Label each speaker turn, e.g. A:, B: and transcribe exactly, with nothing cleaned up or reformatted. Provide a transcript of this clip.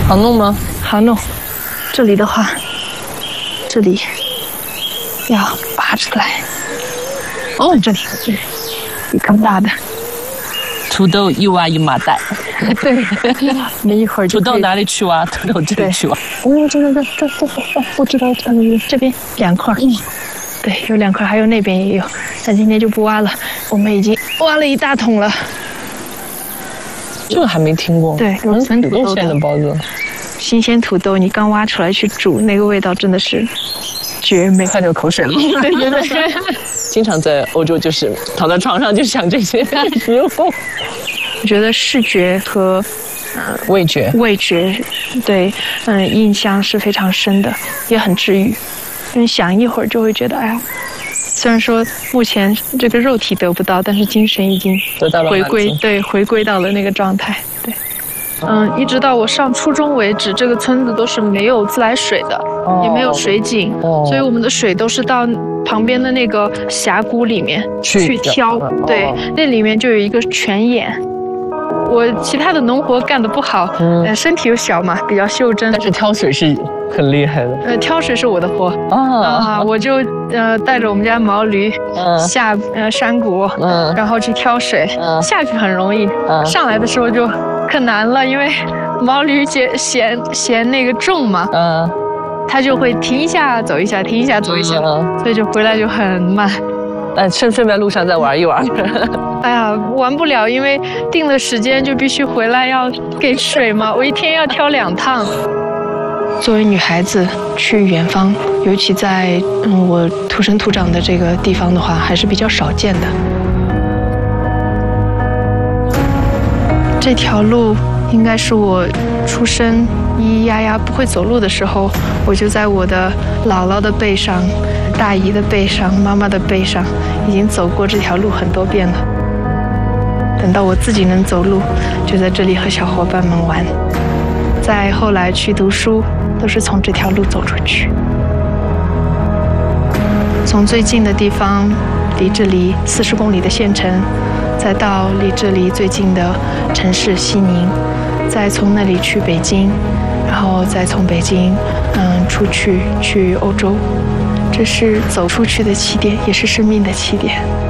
A: 好弄吗？
B: 好弄。这里的话，这里要拔出来。哦，这里这里比更大的。
A: 土豆一挖一麻袋。
B: 对，没一会儿就
A: 土豆哪里去挖？土豆这里去挖。
B: 哦，这这这这这这，我知道，嗯，这边两块。嗯，对，有两块，还有那边也有。但今天就不挖了，我们已经挖了一大桶了。
A: 这个还没听过。
B: 对，有存土豆
A: 的包子。
B: 新鲜土豆，你刚挖出来去煮，那个味道真的是绝美，
A: 快流口水了。
B: 对对对，
A: 经常在欧洲就是躺在床上就想这些食物。
B: 我觉得视觉和
A: 呃味觉，
B: 味觉，对，嗯，印象是非常深的，也很治愈。因为想一会儿就会觉得，哎呀，虽然说目前这个肉体得不到，但是精神已经回归，对，回归到了那个状态，对。嗯，一直到我上初中为止，这个村子都是没有自来水的，哦、也没有水井，哦、所以我们的水都是到旁边的那个峡谷里面去挑。哦、对，那里面就有一个泉眼。我其他的农活干得不好，嗯、呃，身体又小嘛，比较袖珍。
A: 但是挑水是很厉害的。
B: 呃，挑水是我的活啊、呃，我就呃带着我们家毛驴、嗯、下呃山谷，嗯，然后去挑水。嗯、下去很容易，嗯、上来的时候就可难了，因为毛驴嫌嫌嫌那个重嘛，嗯，它就会停一下走一下，停一下走一下，嗯、所以就回来就很慢。
A: 哎，顺顺便路上再玩一玩。
B: 哎呀，玩不了，因为定了时间就必须回来要给水嘛，我一天要挑两趟。作为女孩子去远方，尤其在嗯我土生土长的这个地方的话，还是比较少见的。这条路应该是我出生咿咿呀呀不会走路的时候，我就在我的姥姥的背上、大姨的背上、妈妈的背上，已经走过这条路很多遍了。等到我自己能走路，就在这里和小伙伴们玩。再后来去读书，都是从这条路走出去。从最近的地方，离这里四十公里的县城，再到离这里最近的城市西宁，再从那里去北京，然后再从北京，嗯，出去去欧洲。这是走出去的起点，也是生命的起点。